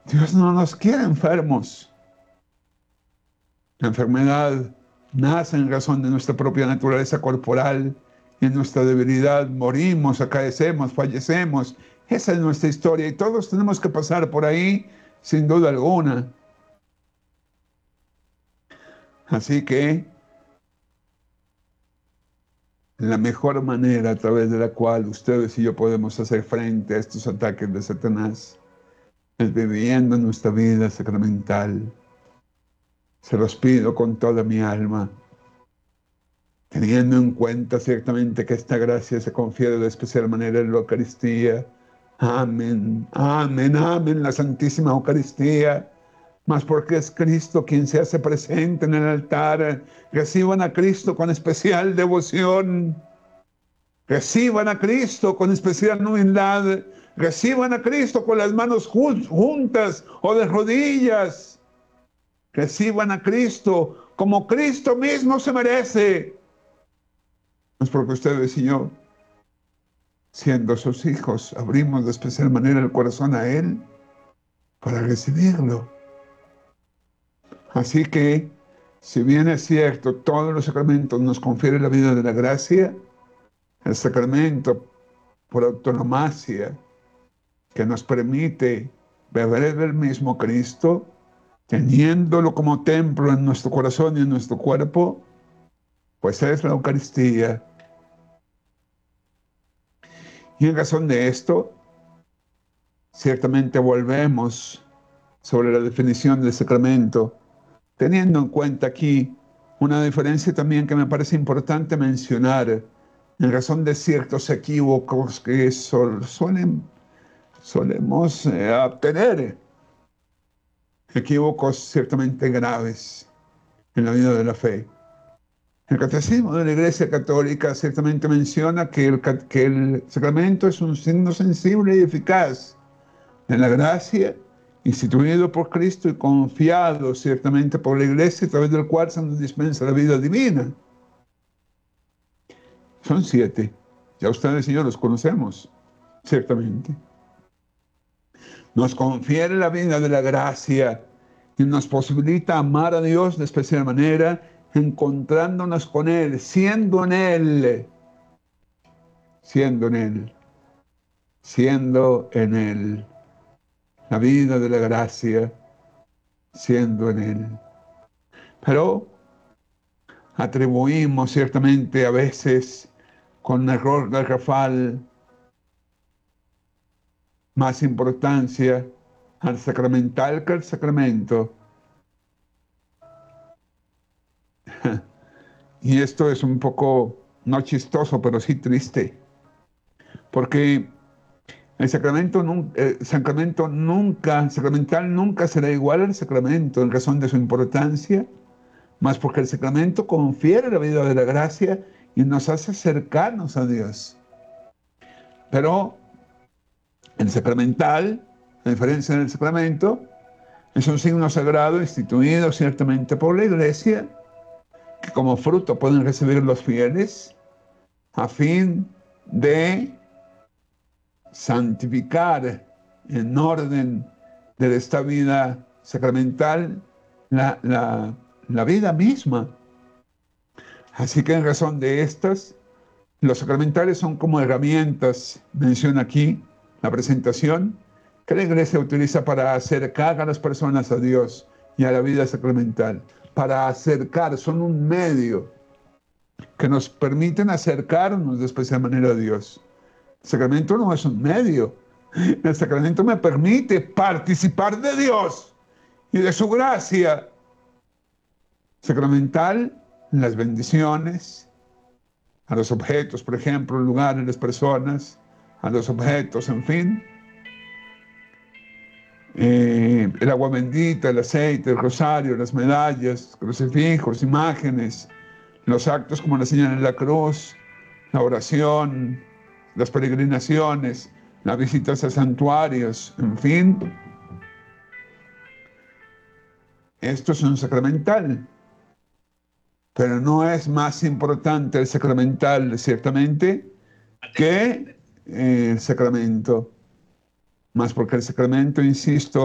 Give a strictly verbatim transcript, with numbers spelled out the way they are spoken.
Dios no nos quiere enfermos. La enfermedad nace en razón de nuestra propia naturaleza corporal y en nuestra debilidad morimos, acaecemos, fallecemos. Esa es nuestra historia y todos tenemos que pasar por ahí sin duda alguna. Así que la mejor manera a través de la cual ustedes y yo podemos hacer frente a estos ataques de Satanás es viviendo nuestra vida sacramental. Se los pido con toda mi alma, teniendo en cuenta ciertamente que esta gracia se confiere de especial manera en la Eucaristía. Amén, amén, amén, la Santísima Eucaristía. Mas porque es Cristo quien se hace presente en el altar, reciban a Cristo con especial devoción. Reciban a Cristo con especial humildad. Reciban a Cristo con las manos juntas o de rodillas. Reciban a Cristo como Cristo mismo se merece. Es porque ustedes y yo, siendo sus hijos, abrimos de especial manera el corazón a Él para recibirlo. Así que, si bien es cierto, todos los sacramentos nos confieren la vida de la gracia, el sacramento por autonomacia que nos permite beber del mismo Cristo, teniéndolo como templo en nuestro corazón y en nuestro cuerpo, pues es la Eucaristía. Y en razón de esto, ciertamente volvemos sobre la definición del sacramento, teniendo en cuenta aquí una diferencia también que me parece importante mencionar, en razón de ciertos equívocos que sol, suelen, solemos eh, tener, equívocos ciertamente graves en la vida de la fe. El Catecismo de la Iglesia Católica ciertamente menciona que el, que el sacramento es un signo sensible y eficaz de la gracia, instituido por Cristo y confiado ciertamente por la Iglesia, a través del cual se nos dispensa la vida divina. Son siete. Ya ustedes y yo los conocemos, ciertamente. Nos confiere la vida de la gracia y nos posibilita amar a Dios de especial manera, encontrándonos con Él, siendo en Él, siendo en Él, siendo en Él. La vida de la gracia, siendo en Él. Pero atribuimos ciertamente a veces con error garrafal más importancia al sacramental que al sacramento. Y esto es un poco, no chistoso, pero sí triste, porque el sacramento, el sacramento nunca, el sacramental nunca será igual al sacramento en razón de su importancia, más porque el sacramento confiere la vida de la gracia y nos hace cercanos a Dios. Pero el sacramental, a diferencia del sacramento, es un signo sagrado instituido ciertamente por la Iglesia, que como fruto pueden recibir los fieles a fin de santificar en orden de esta vida sacramental la, la, la vida misma. Así que en razón de estas, los sacramentales son como herramientas, menciona aquí la presentación, que la Iglesia utiliza para acercar a las personas a Dios y a la vida sacramental. Para acercar, son un medio que nos permiten acercarnos de especial manera a Dios. El sacramento no es un medio. El sacramento me permite participar de Dios y de su gracia. Sacramental, las bendiciones, a los objetos, por ejemplo, lugares, las personas, a los objetos, en fin. Eh, el agua bendita, el aceite, el rosario, las medallas, crucifijos, imágenes, los actos como la señal en la cruz, la oración, las peregrinaciones, las visitas a santuarios, en fin. Esto es un sacramental. Pero no es más importante el sacramental, ciertamente, que el sacramento. Más porque el sacramento, insisto,